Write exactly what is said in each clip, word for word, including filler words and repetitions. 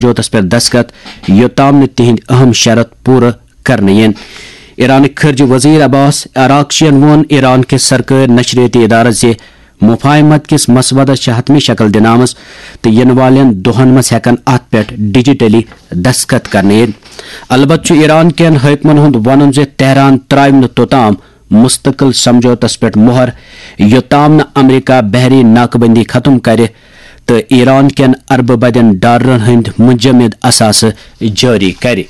समझौतस पे दस्तखत योताम तिहंद अहम शरत पूरा करने यन ईरान खर्ज वजीर अब्बास अराक्शियन वोन ईरान के सरकार नशरियाती इदारा से मुफाहमत किस मसवदस हतमी शक्ल दिन आमस तो इन वालन दोहन मज हेकन अत पे डिजिटली दस्तखत करने अलबत् ईरान कन हकमन हुंद वन जे तेहरान त्राव न तोताम मुस्तकिल समझौतस पे मोहर योताम न अमरीका बहरी नाकबंदी खत्म करे तो ईरान कन अरब बदन डालरन हंद मुंजमद असास जारी करे।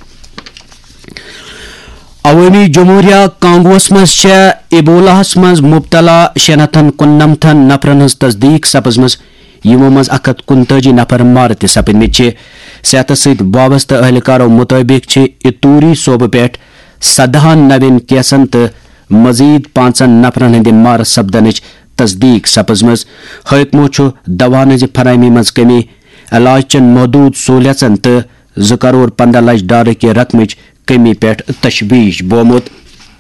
अवामी जमहूरिया कांगोस मज इबोलाहस मज मुबतला शनथन कुन्नमथन नफरन हज तस्दीक सपजमज यमो मज अकत कुनताजी नफर मारत सपदमित सेहत सत वाबस्त अहलकारों मुताबिक इतूरी सोब पे सदहान नवीन केसन तो मजीद पांचन नफरन हंद मार सपदन तस्दीक सपजमज हकमो दवान फरहमी मज कमी इलाज चन महदूद सहूलियतन तो ज करोड़ पंद्रह लक्ष डॉलर के रकम कमी पे तशवीश बोमुत।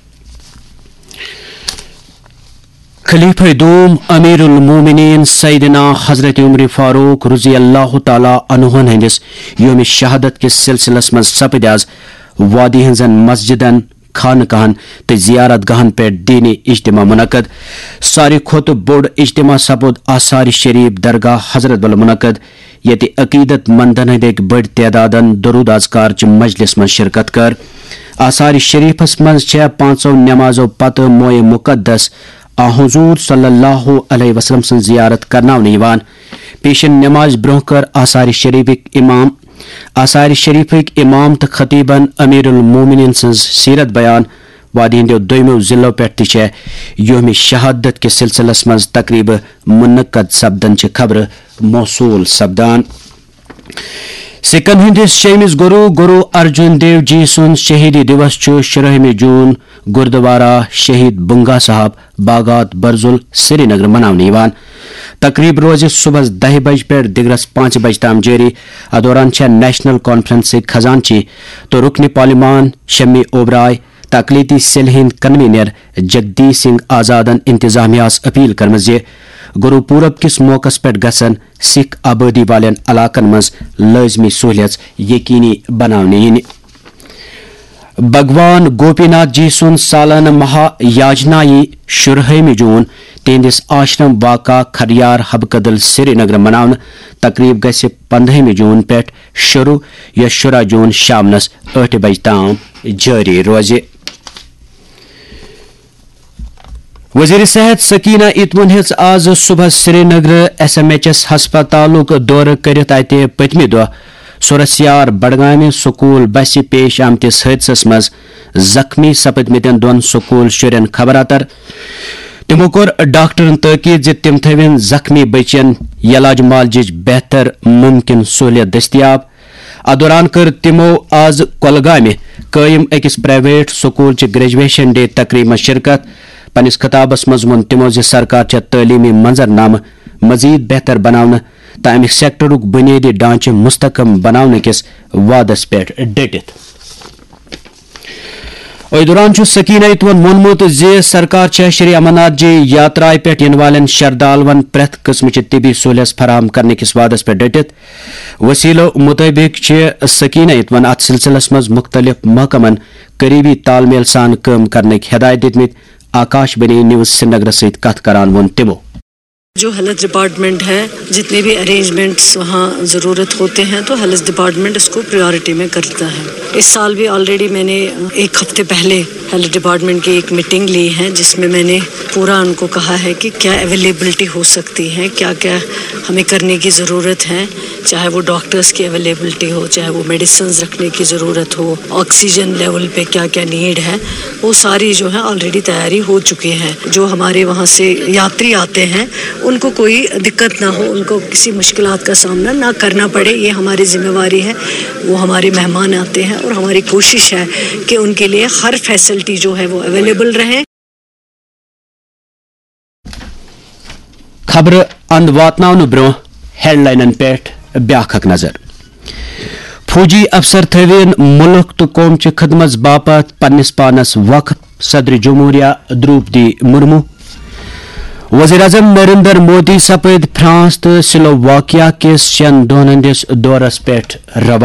खलीफा दूम अमीरुल मोमिनीन सैयदना हजरत उमर फारूक रज़ी अल्लाह तआला अन्हुन हंदिस योम शहादत के सिलसिलस मज सपद आज वादी हंजन मस्जिदन खानकाहन तो जियारत गहन पे दीनी इज्तिमा मुनक़द सारी खोत बोड़ इज्तिमा सपद आसार शरीफ दरगाह हजरत बल मुनक़द ये अकीदत मंदन हंद बड़ तादादन दरूद अज़कार च मजलिस मज शिरकत कर आसार शरीफस मज पांचों नमाजों पत मोए मुकद्दस आ हुजूर सल्लल्लाहु अलैहि वसल्लम सन जियारत करना पेशन नमाज ब्रोह कर आसार शरीफ इमाम आसार शरीफ इमाम तो खतीबन अमीरुल मोमिनीन सं सीरत बयान वादी हिंदो दोमो जिलों पे योम शहादत के सिलसिलस मज तकरीब मुनक़द सपदन खबर मौसूल सपदान। सिखन हंदिस शेमिस गुरु गुरु अर्जुन देव जी सुन शहीदी दिवस शुरहमी जून गुरुद्वारा शहीद बुंगा साहब बागात बरजुल श्रीनगर मनावन तकरीब रोज सुबह दह बज पे दिगरस पांच बज तम जारी अ दौरान नेशनल कॉन्फ्रेंस खजानची तो रुकन parliament Shami Oberoi तकलीती cell Hind convener Jagdish Singh आजादन इंतजामियास appeal करम जे गुरु पूरब किस मौकस पे गसन सिख आबादी वाले इलाकन मज लाजमी सहूलियत यकीनी बनाने भगवान गोपीनाथ जी सुन सालाना महायाजनाई शुरहमी जून तेंदिस आश्रम वाका खरियार हबकदल श्रीनगर मनावन तकरीब गस पंद्रहमी जून पे शुरू यह शुरा जून शामनस आठ बज तम जारी रोजे। वजीर सेहत सकीना इतमुन हेच आज सुबह Srinagar S M H S हस्पतालुक दौर करित अति पतमि दह सुरसियार बडगामी स्कूल बस पेश आमतिस हादसस मज जख्मी सपदमितन दोन स्कूल शुरन खबरातर तिमो कोर डॉक्टरन तकीद जे तिम थवन जख्मी बचन इलाज मालजिच बेहतर मुमकिन सहूलियत दस्तियाब अ दौरान कर तिमो आज कोलगाम कायम अकिस प्राइवेट स्कूल ग्रेजुएशन डे तकरीब में शिरकत पनिस खिताबस मज वोन तिमो जे सरकार तालीमी मंजरनामा मजीद बेहतर बनाने तो अमिक सेक्टरुक बुनियादी ढांचे मुस्तकम बनाने किस वादस पे डटित और दौरान सकीना इतवन वोनमुत जे सरकार श्री अमरनाथ जी यात्रा पे इन वाले श्रद्धालुवन प्रेथ किस्म तिबी सहूलियत फराहम करने किस वादस पे डटित वसीलों मुताबिक सकीना इतवन अत सिलसिलस मज मुख्तलिफ महकमन करीबी तालमेल सान काम करने की हिदायत दितमित आकाशवाणी न्यूज श्रीनगर सहित कथ करान वोन तिमो जो हेल्थ डिपार्टमेंट है जितने भी अरेंजमेंट्स वहाँ ज़रूरत होते हैं तो हेल्थ डिपार्टमेंट इसको प्रायोरिटी में करता है। इस साल भी ऑलरेडी मैंने एक हफ्ते पहले हेल्थ डिपार्टमेंट की एक मीटिंग ली है जिसमें मैंने पूरा उनको कहा है कि क्या अवेलेबिलिटी हो सकती है, क्या क्या हमें करने की ज़रूरत है, चाहे वो डॉक्टर्स की अवेलेबिलिटी हो, चाहे वो मेडिसिन रखने की ज़रूरत हो, ऑक्सीजन लेवल पे क्या क्या नीड है, वो सारी जो है ऑलरेडी तैयारी हो चुकी है। जो हमारे वहाँ से यात्री आते हैं उनको कोई दिक्कत ना हो, उनको किसी मुश्किलात का सामना ना करना पड़े, ये हमारी जिम्मेवारी है। वो हमारे मेहमान आते हैं और हमारी कोशिश है कि उनके लिए हर फैसिलिटी जो है वो अवेलेबल रहे। खबर अंद वातनावन ब्रो हेडलाइन पे ब्याख नजर फौजी अफसर थवेन मुल्क तो कौम च खदमत बापत पन्निस पानस वक्त सदर जमहूरिया द्रौपदी मुर्मू वज़ीर आज़म नरेंद्र मोदी सपद फ्रांस तो स्लोवाकिया के शन दोहन हंदिस दौरस पे रवाना।